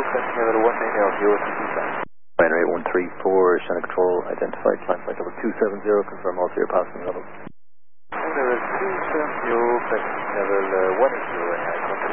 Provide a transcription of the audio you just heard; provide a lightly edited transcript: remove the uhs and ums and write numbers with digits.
Cessna level 180, your feedback. Flight rate 134, Center Control, identified climb flight level 270, confirm all to your passing levels. Level 270, flight level 180,